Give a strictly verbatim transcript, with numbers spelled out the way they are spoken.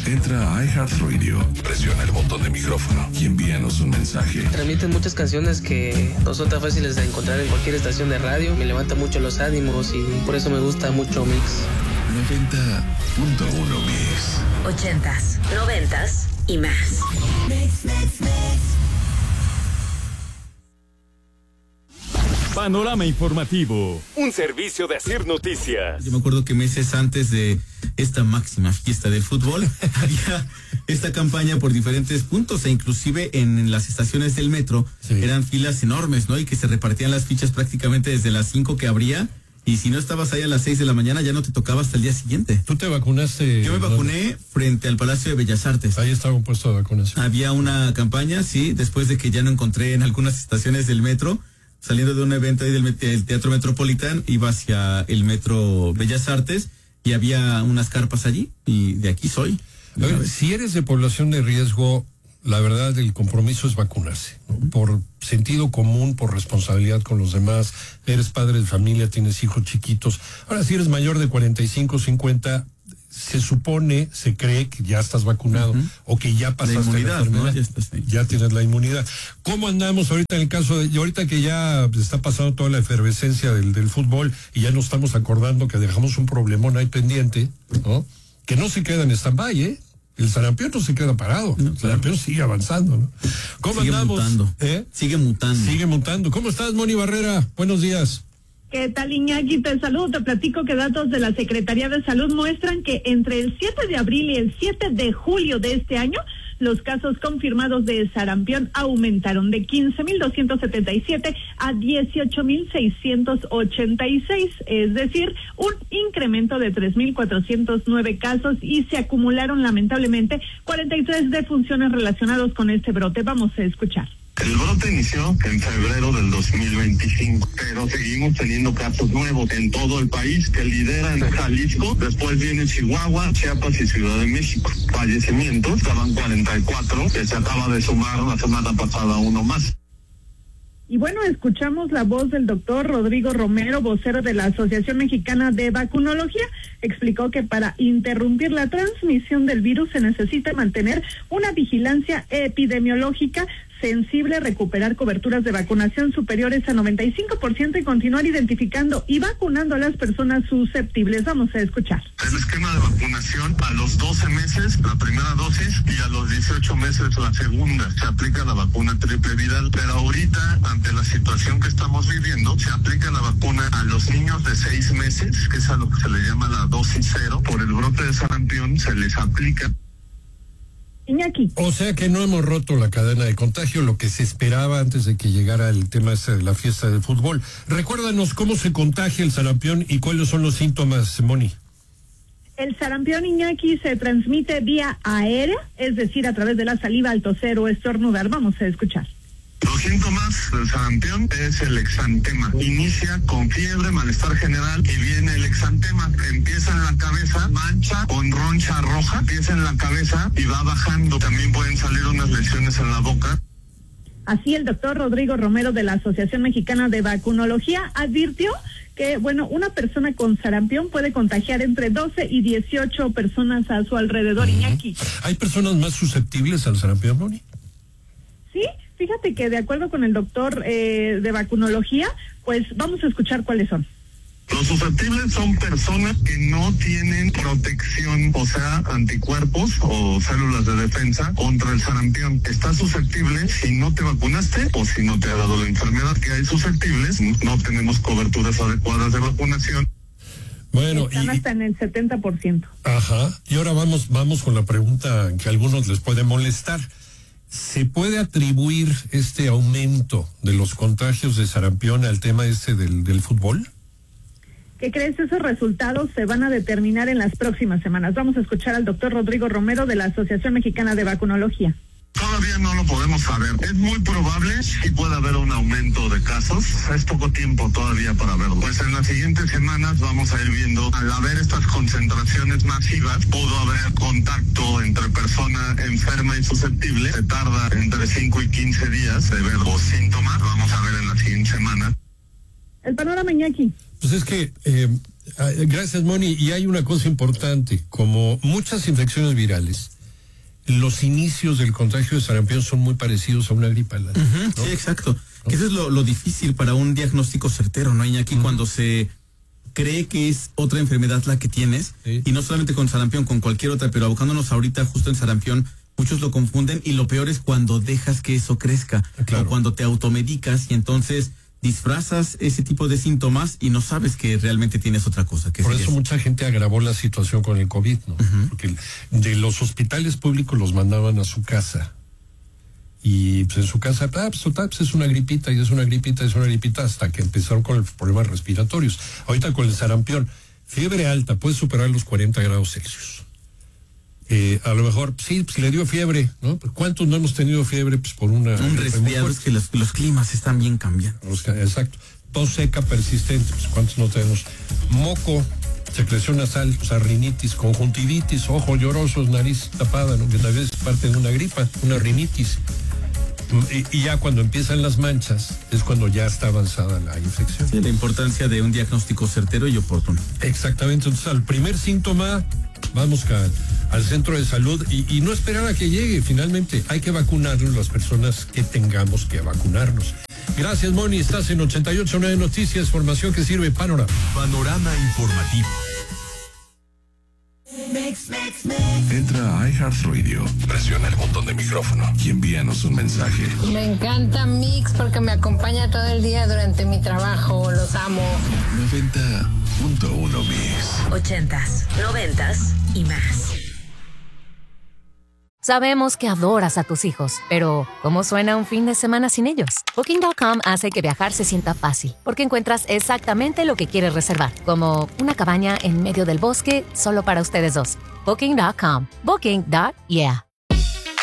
Entra a iHeartRadio, presiona el botón de micrófono y envíanos un mensaje. Transmiten muchas canciones que no son tan fáciles de encontrar en cualquier estación de radio. Me levanta mucho los ánimos y por eso me gusta mucho Mix. noventa punto uno Mix. Ochentas, noventas y más. Mix, mix, mix. Panorama Informativo, un servicio de Asir Noticias. Yo me acuerdo que meses antes de esta máxima fiesta del fútbol había esta campaña por diferentes puntos e inclusive en las estaciones del metro sí. Eran filas enormes, ¿no? Y que se repartían las fichas prácticamente desde las cinco que abría. Y si no estabas ahí a las seis de la mañana, ya no te tocaba hasta el día siguiente. ¿Tú te vacunaste? Yo me vacuné ¿no? frente al Palacio de Bellas Artes. Ahí estaba un puesto de vacunación. Había una campaña, sí, después de que ya no encontré en algunas estaciones del metro. Saliendo de un evento ahí del, del Teatro Metropolitán, iba hacia el Metro Bellas Artes y había unas carpas allí y de aquí soy. A ver, si eres de población de riesgo, la verdad el compromiso es vacunarse, ¿no? Uh-huh. Por sentido común, por responsabilidad con los demás, eres padre de familia, tienes hijos chiquitos. Ahora, si eres mayor de cuarenta y cinco, cincuenta, se supone, se cree que ya estás vacunado uh-huh. o que ya pasaste la, inmunidad, la enfermedad, ¿no? ya, estás ahí. Ya tienes la inmunidad. ¿Cómo andamos ahorita en el caso de, y ahorita que ya está pasando toda la efervescencia del, del fútbol y ya nos estamos acordando que dejamos un problemón ahí pendiente, ¿no? Que no se queda en stand-by, ¿eh? El sarampión no se queda parado, no, el sarampión sigue avanzando, ¿no? ¿Cómo sigue andamos? Mutando. ¿Eh? Sigue mutando. Sigue mutando. ¿Cómo estás, Moni Barrera? Buenos días. ¿Qué tal, Iñaki? Te saludo, te platico que datos de la Secretaría de Salud muestran que entre el siete de abril y el siete de julio de este año, los casos confirmados de sarampión aumentaron de quince mil doscientos setenta y siete a dieciocho mil seiscientos ochenta y seis, es decir, un incremento de tres mil cuatrocientos nueve casos y se acumularon lamentablemente cuarenta y tres defunciones relacionados con este brote. Vamos a escuchar. El brote inició en febrero del dos mil veinticinco, pero seguimos teniendo casos nuevos en todo el país, que lideran Jalisco, después viene Chihuahua, Chiapas y Ciudad de México. Fallecimientos, estaban cuarenta y cuatro, que se acaba de sumar la semana pasada uno más. Y bueno, escuchamos la voz del doctor Rodrigo Romero, vocero de la Asociación Mexicana de Vacunología. Explicó que para interrumpir la transmisión del virus se necesita mantener una vigilancia epidemiológica sensible, recuperar coberturas de vacunación superiores a noventa y cinco por ciento y continuar identificando y vacunando a las personas susceptibles. Vamos a escuchar. El esquema de vacunación a los doce meses, la primera dosis, y a los dieciocho meses, la segunda. Se aplica la vacuna triple viral, pero ahorita, ante la situación que estamos viviendo, se aplica la vacuna a los niños de seis meses, que es a lo que se le llama la dosis cero. Por el brote de sarampión se les aplica. Iñaki. O sea que no hemos roto la cadena de contagio, lo que se esperaba antes de que llegara el tema ese de la fiesta del fútbol. Recuérdanos cómo se contagia el sarampión y cuáles son los síntomas, Moni. El sarampión, Iñaki, se transmite vía aérea, es decir, a través de la saliva, al toser o estornudar. Vamos a escuchar. Los síntomas del sarampión es el exantema. Inicia con fiebre, malestar general y viene el exantema. Empieza en la cabeza, mancha con roncha roja, empieza en la cabeza y va bajando. También pueden salir unas lesiones en la boca. Así el doctor Rodrigo Romero de la Asociación Mexicana de Vacunología advirtió que, bueno, una persona con sarampión puede contagiar entre doce y dieciocho personas a su alrededor, uh-huh. Iñaki. ¿Hay personas más susceptibles al sarampión, Moni? Sí. Fíjate que de acuerdo con el doctor eh, de vacunología, pues vamos a escuchar cuáles son. Los susceptibles son personas que no tienen protección, o sea, anticuerpos o células de defensa contra el sarampión. Estás susceptible si no te vacunaste o si no te ha dado la enfermedad. Que hay susceptibles, no tenemos coberturas adecuadas de vacunación. Bueno, están y, hasta en el setenta por ciento. Ajá, y ahora vamos, vamos con la pregunta que a algunos les puede molestar. ¿Se puede atribuir este aumento de los contagios de sarampión al tema este del, del fútbol? ¿Qué crees? Esos resultados se van a determinar en las próximas semanas. Vamos a escuchar al doctor Rodrigo Romero de la Asociación Mexicana de Vacunología. Todavía no lo podemos saber. Es muy probable que pueda haber un aumento de casos. Es poco tiempo todavía para verlo. Pues en las siguientes semanas vamos a ir viendo, al haber estas concentraciones masivas, pudo haber contacto entre persona enferma y susceptible. Se tarda entre cinco y quince días de ver los síntomas. Vamos a ver en las siguientes semanas. El panorama, Iñaki. Pues es que, eh, gracias, Moni, y hay una cosa importante, como muchas infecciones virales, los inicios del contagio de sarampión son muy parecidos a una gripa. ¿no? Uh-huh, sí, exacto. ¿No? Eso es lo, lo difícil para un diagnóstico certero, ¿no, Iñaki? Uh-huh. Cuando se cree que es otra enfermedad la que tienes, sí. y no solamente con sarampión, con cualquier otra, pero abocándonos ahorita justo en sarampión, muchos lo confunden, y lo peor es cuando dejas que eso crezca, claro. o cuando te automedicas y entonces disfrazas ese tipo de síntomas y no sabes que realmente tienes otra cosa. Que Por eso es. mucha gente agravó la situación con el COVID, ¿no? Uh-huh. Porque de los hospitales públicos los mandaban a su casa. Y pues en su casa, ah, pues, pues es una gripita, y es una gripita, es una gripita, hasta que empezaron con los problemas respiratorios. Ahorita con el sarampión, fiebre alta, puede superar los cuarenta grados Celsius. Eh, a lo mejor, sí, pues le dio fiebre, ¿no? ¿Cuántos no hemos tenido fiebre? Pues por una... Un resfriado, es que los, los climas están bien cambiando. Exacto. Tos seca persistente, pues ¿cuántos no tenemos? Moco, secreción nasal, pues, rinitis, conjuntivitis, ojos llorosos, nariz tapada, ¿no? Que tal vez es parte de una gripa, una rinitis. Y, y ya cuando empiezan las manchas es cuando ya está avanzada la infección. Sí, la importancia de un diagnóstico certero y oportuno. Exactamente. Entonces, al primer síntoma, vamos a, al centro de salud y, y no esperar a que llegue. Finalmente, hay que vacunarnos las personas que tengamos que vacunarnos. Gracias, Moni. Estás en ochenta y ocho punto nueve Noticias, formación que sirve. Panorama. Panorama informativo. Entra a iHeartRadio, presiona el botón de micrófono y envíanos un mensaje. Me encanta Mix porque me acompaña todo el día durante mi trabajo. Los amo. noventa punto uno Mix. Ochentas, noventas y más. Sabemos que adoras a tus hijos, pero ¿cómo suena un fin de semana sin ellos? Booking punto com hace que viajar se sienta fácil, porque encuentras exactamente lo que quieres reservar, como una cabaña en medio del bosque solo para ustedes dos. Booking punto com. Booking. Yeah.